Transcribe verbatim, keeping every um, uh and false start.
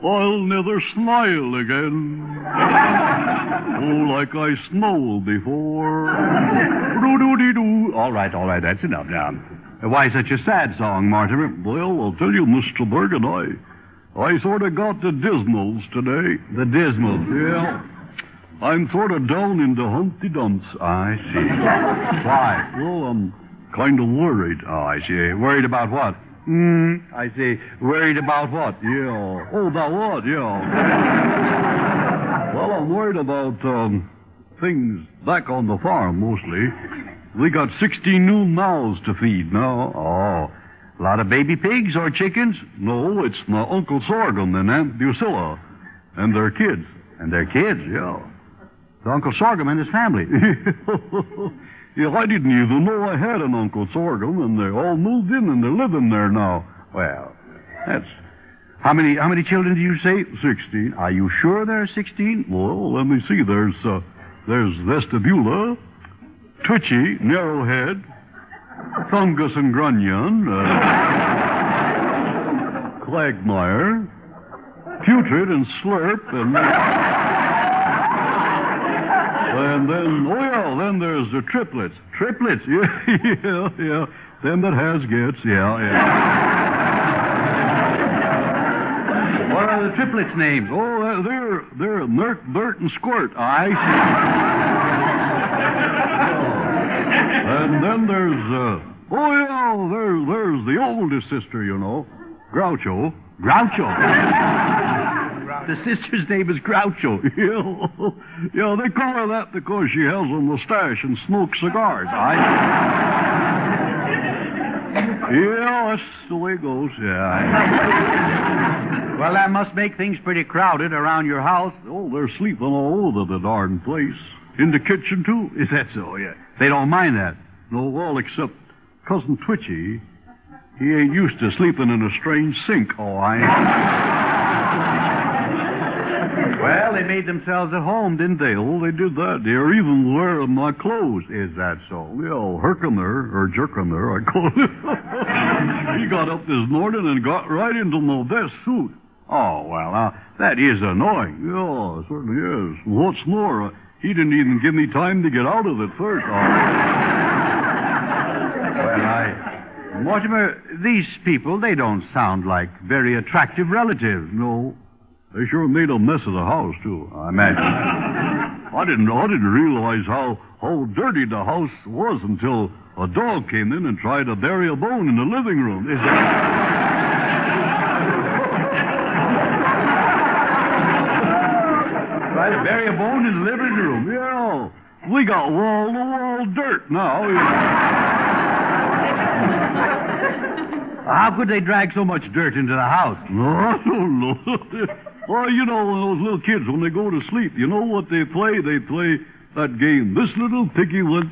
I'll never smile again. Oh, like I snowed before. Do-do-de-doo. All right, all right, that's enough now. Why such a sad song, Mortimer? Well, I'll tell you, Mister Bergen, I, I sort of got the dismals today. The dismals? Yeah. I'm sort of down in the Humpty Dumps. I see. Why? Well, I'm kind of worried. Oh, I see. Worried about what? Hmm. I see. Worried about what? Yeah. Oh, about what? Yeah. Well, I'm worried about um, things back on the farm, mostly. We got sixteen new mouths to feed now. Oh. A lot of baby pigs or chickens? No, it's my Uncle Sorghum and Aunt Drusilla. And their kids. And their kids? Yeah. So Uncle Sorghum and his family. Yeah, I didn't even know I had an Uncle Sorghum, and they all moved in and they're living there now. Well, that's... How many how many children do you say? Sixteen. Are you sure there are sixteen? Well, let me see. There's, uh, there's Vestibula, Twitchy, Narrowhead, Fungus and Grunion, uh, Quagmire, Putrid and Slurp, and... And then, oh yeah, then there's the triplets. Triplets? Yeah, yeah, yeah. Them that has gets, yeah, yeah. What are the triplets' names? Oh, uh, they're, they're Nert, Bert, and Squirt. I see. And then there's, uh, oh yeah, there, there's the oldest sister, you know, Groucho. Groucho? The sister's name is Groucho. Yeah, yeah, they call her that because she has a mustache and smokes cigars. I... Yeah, that's the way it goes, yeah. Well, that must make things pretty crowded around your house. Oh, they're sleeping all over the darn place. In the kitchen, too. Is that so? Yeah. They don't mind that. No, all except Cousin Twitchy. He ain't used to sleeping in a strange sink. Oh, I... Well, they made themselves at home, didn't they? Oh, they did that. They're even wearing my clothes. Is that so? Yeah, Herkimer, or Jerkimer, I call it. He got up this morning and got right into my best suit. Oh, well, uh, that is annoying. Yeah, it certainly is. What's more, uh, he didn't even give me time to get out of it first. Oh. Well, I... Mortimer, these people, they don't sound like very attractive relatives. No. They sure made a mess of the house, too. I imagine. I didn't I didn't realize how, how dirty the house was until a dog came in and tried to bury a bone in the living room. Is that... Tried to bury a bone in the living room? Yeah. We got wall-to-wall dirt now. How could they drag so much dirt into the house? No, I don't know. Well, you know, those little kids, when they go to sleep, you know what they play? They play that game. This little piggy went